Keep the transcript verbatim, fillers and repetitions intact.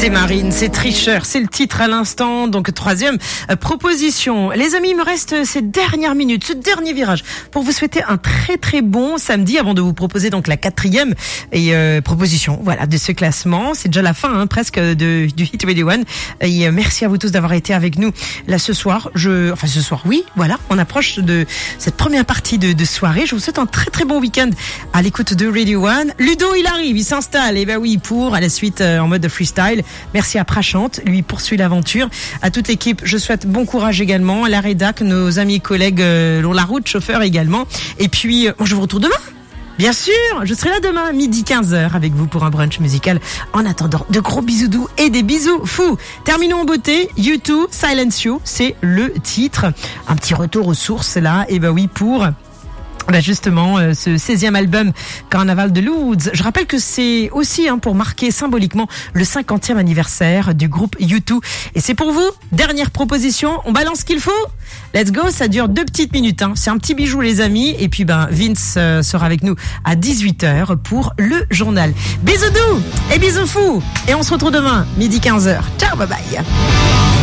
C'est Marine, c'est Tricheur, c'est le titre à l'instant. Donc troisième euh, proposition. Les amis, il me reste ces dernières minutes, ce dernier virage pour vous souhaiter un très très bon samedi avant de vous proposer donc la quatrième et euh, proposition voilà de ce classement. C'est déjà la fin hein, presque de, du Hit Radio One. Et euh, merci à vous tous d'avoir été avec nous là ce soir. Je, enfin ce soir, oui, voilà, on approche de cette première partie de, de soirée. Je vous souhaite un très très bon week-end à l'écoute de Radio One. Ludo, il arrive, il s'installe. Et ben oui, pour à la suite euh, en mode de freestyle. Merci à Prachante, lui poursuit l'aventure. À toute l'équipe, je souhaite bon courage également. À la rédac, nos amis collègues euh, long la route, chauffeurs également. Et puis, euh, moi, je vous retrouve demain. Bien sûr, je serai là demain, midi quinze heures, avec vous pour un brunch musical. En attendant, de gros bisous doux et des bisous fous. Terminons en beauté. You Too, Silence You, c'est le titre. Un petit retour aux sources là. Et ben oui, pour... Bah justement, euh, ce seizième album Carnaval de Lourdes. Je rappelle que c'est aussi hein, pour marquer symboliquement le cinquantième anniversaire du groupe U deux. Et c'est pour vous, dernière proposition, on balance ce qu'il faut. Let's go, ça dure deux petites minutes. Hein. C'est un petit bijou les amis. Et puis ben Vince euh, sera avec nous à dix-huit heures pour le journal. Bisous doux et bisous fous. Et on se retrouve demain, midi quinze heures. Ciao, bye bye.